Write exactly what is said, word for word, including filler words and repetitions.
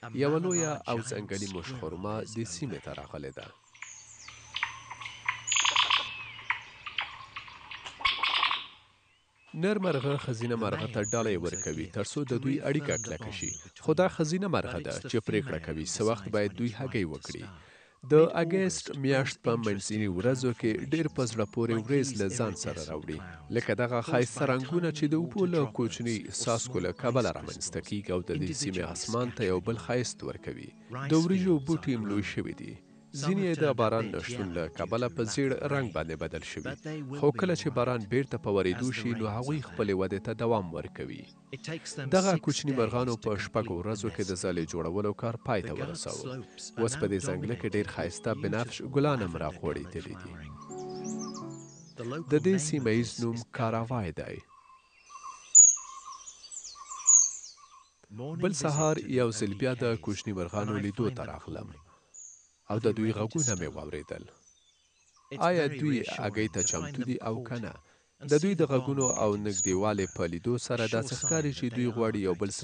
یوه لویه او ځنګلي موشخورما د سیمې ته راغلې ده. نر مرغه ښځینه مرغه ته ډالۍ ورکوي ترڅو د دوی اړیکه کلکه شي، خو دا ښځینه مرغه ده چې پریکړه کوي څه وخت باید دوی هګۍ وکړي. د اګست میاشت په منځني ورځو کې ډېر په زړه پورې وریځ له ځان سره راوړي، لکه دغه ښایسته رنګونه چې د اوبو له کوچني څاڅکو له کبله رامنځته کیږي او د دې سیمې اسمان ته یو بل ښایست ورکوي. د وریجو بوټي هم لوی شوي دي، ځینې یې د باران د شتون له کبله په زیړ رنګ باندې بدل شوي، خو کله چې باران بیرته په ورېدو شي نو هغوی خپلې ودې ته دوام ورکوي. دغه کوچني مرغانو په شپږو ورځو کې د ځالې جوړولو کار پای ته ورساوه. اوس په دې ځنګله کې ډېر ښایسته بنفش ګلان هم راغوړېدلي دي. د دې سیمه ییز نوم کاراوای دی. بل سهار یو ځل بیا د کوچني مرغانو لیدو ته راغلم او د دوی غږونه مې واورېدل. آیا دوی هګۍ ته چمتو دي او که نه؟ د دوی د غږونو او نږدېوالي په لیدو سره داسې ښکاري چې دوی غواړي یو بل سره